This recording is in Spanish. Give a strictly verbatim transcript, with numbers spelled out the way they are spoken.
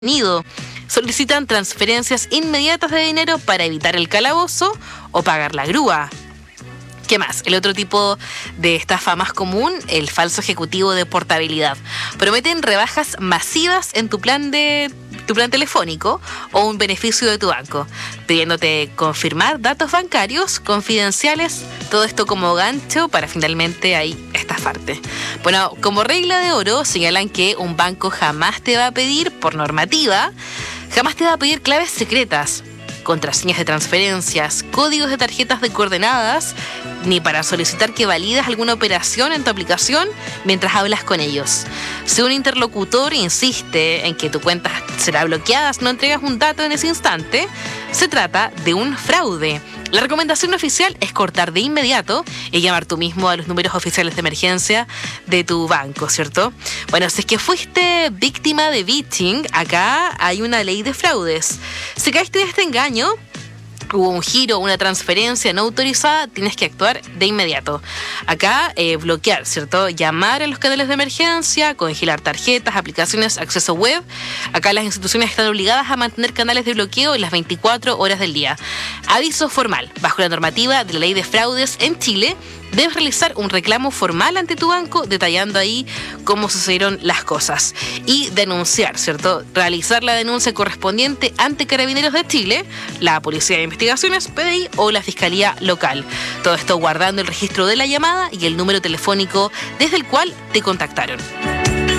Unido. Solicitan transferencias inmediatas de dinero para evitar el calabozo o pagar la grúa. ¿Qué más? El otro tipo de estafa más común, el falso ejecutivo de portabilidad. Prometen rebajas masivas en tu plan de tu plan telefónico o un beneficio de tu banco, pidiéndote confirmar datos bancarios confidenciales, todo esto como gancho para finalmente ahí estafarte. Bueno, como regla de oro, señalan que un banco jamás te va a pedir, por normativa, jamás te va a pedir claves secretas, contraseñas de transferencias, códigos de tarjetas de coordenadas, ni para solicitar que valides alguna operación en tu aplicación mientras hablas con ellos. Si un interlocutor insiste en que tu cuenta será bloqueada si no entregas un dato en ese instante, se trata de un fraude. La recomendación oficial es cortar de inmediato y llamar tú mismo a los números oficiales de emergencia de tu banco, ¿cierto? Bueno, si es que fuiste víctima de phishing, acá hay una ley de fraudes. Si caíste en este engaño, hubo un giro, una transferencia no autorizada, tienes que actuar de inmediato. Acá, eh, bloquear, ¿cierto? Llamar a los canales de emergencia, congelar tarjetas, aplicaciones, acceso web. Acá las instituciones están obligadas a mantener canales de bloqueo en las veinticuatro horas del día. Aviso formal. Bajo la normativa de la ley de fraudes en Chile, debes realizar un reclamo formal ante tu banco detallando ahí cómo sucedieron las cosas y denunciar, ¿cierto? Realizar la denuncia correspondiente ante Carabineros de Chile, la Policía de Investigaciones, P D I o la Fiscalía Local. Todo esto guardando el registro de la llamada y el número telefónico desde el cual te contactaron.